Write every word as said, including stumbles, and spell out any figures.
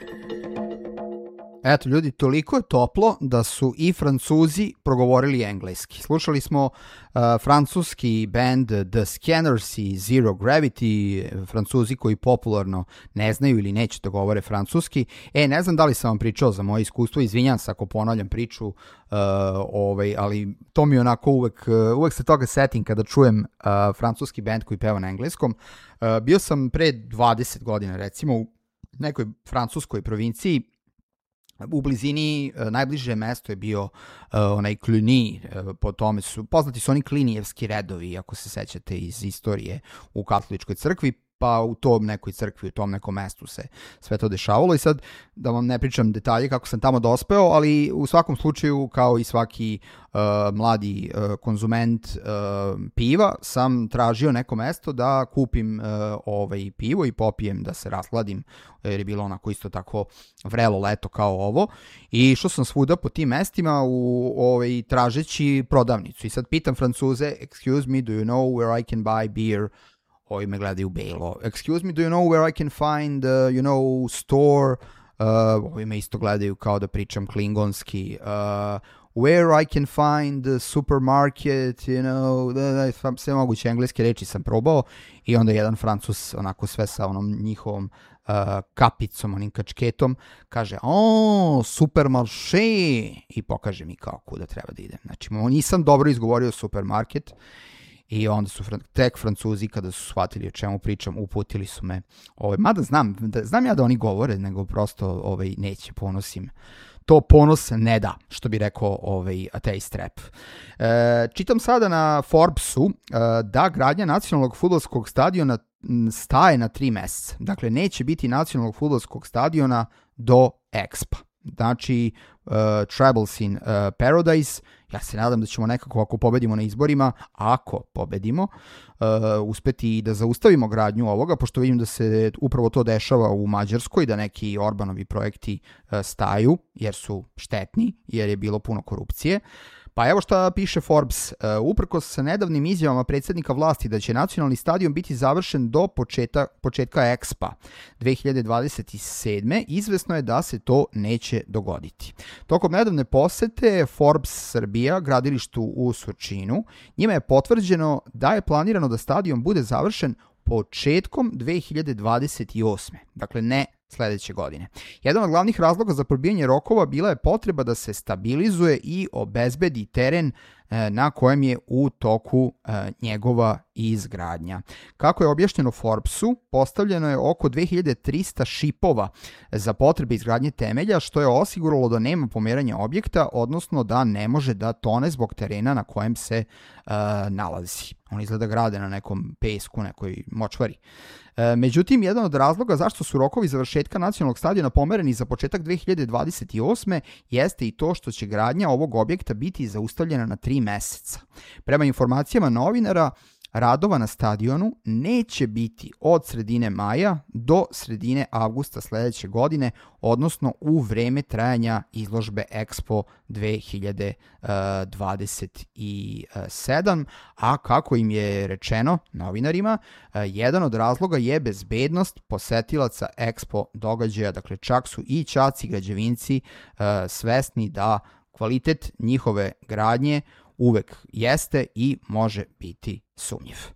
Eto ljudi, toliko je toplo da su i Francuzi progovorili engleski. Slušali smo uh, francuski band The Scanners i Zero Gravity, Francuzi koji popularno ne znaju ili neće da govore francuski. E, ne znam da li sam vam pričao za moje iskustvo, izvinjam se ako ponavljam priču, uh, ovaj, ali to mi onako uvek, uh, uvek se toga setim kada čujem uh, francuski band koji peva na engleskom. Uh, bio sam pre dvadeset godina recimo u nekoj francuskoj provinciji. U blizini, najbliže mesto je bio uh, onaj Cluny, uh, po tome su, poznati su oni Klinijevski redovi, ako se sećate iz istorije u katoličkoj crkvi, pa u tom nekoj crkvi, u tom nekom mestu se sve to dešavalo i sad da vam ne pričam detalje kako sam tamo dospeo, ali u svakom slučaju kao i svaki uh, mladi uh, konzument uh, piva sam tražio neko mesto da kupim uh, ovaj pivo i popijem da se rasladim jer je bilo onako isto tako vrelo leto kao ovo i išao sam svuda po tim mestima u ovaj tražeći prodavnicu i sad pitam Francuze, excuse me, do you know where I can buy beer? Ovi me gledaju belo. Excuse me, do you know where I can find, uh, you know, store? Uh, ovi me isto gledaju kao da pričam klingonski. Uh, where I can find the supermarket, you know, da, da, sve moguće engleske reči sam probao i onda jedan Francus, onako sve sa onom njihovom uh, kapicom, onim kačketom, kaže, o, supermarché, i pokaže mi kao kuda treba da idem. Znači, nisam dobro izgovorio supermarket, i onda su tek Francuzi kada su shvatili o čemu pričam uputili su me, ovaj, mada znam, da, znam ja da oni govore, nego prosto ovaj, neće, ponosim. To ponos ne da, što bi rekao ovaj, ateist rap. E, čitam sada na Forbesu e, da gradnja nacionalnog fudbalskog stadiona staje na tri meseca. Dakle, neće biti nacionalnog fudbalskog stadiona do Expa. Znači, uh, Tribals in uh, Paradise, ja se nadam da ćemo nekako ako pobedimo na izborima, ako pobedimo, uh, uspeti da zaustavimo gradnju ovoga, pošto vidim da se upravo to dešava u Mađarskoj, da neki Orbanovi projekti uh, staju, jer su štetni, jer je bilo puno korupcije. Pa evo šta piše Forbes. Uh, uprkos sa nedavnim izjavama predsjednika vlasti da će nacionalni stadion biti završen do početa, početka Expa dve hiljade dvadeset sedme. izvesno je da se to neće dogoditi. Tokom nedavne posete Forbes Srbija gradilištu u Surčinu, njima je potvrđeno da je planirano da stadion bude završen početkom dve hiljade dvadeset osme. Dakle, ne sledeće godine. Jedan od glavnih razloga za probijanje rokova bila je potreba da se stabilizuje i obezbedi teren na kojem je u toku njegova izgradnja. Kako je objašnjeno Forbesu, postavljeno je oko dve hiljade trista šipova za potrebe izgradnje temelja, što je osiguralo da nema pomeranja objekta, odnosno da ne može da tone zbog terena na kojem se uh, nalazi. On izgleda grade na nekom pesku, nekoj močvari. E, međutim, jedan od razloga zašto su rokovi završetka nacionalnog stadiona pomereni za početak dve hiljade dvadeset osme jeste i to što će gradnja ovog objekta biti zaustavljena na tri meseca. Prema informacijama novinara, radova na stadionu neće biti od sredine maja do sredine avgusta sledeće godine, odnosno u vreme trajanja izložbe Expo dve hiljade dvadeset sedam, a kako im je rečeno novinarima, jedan od razloga je bezbednost posetilaca Expo događaja, dakle čak su i ćaci građevinci svesni da kvalitet njihove gradnje uvek jeste i može biti sumnjiv.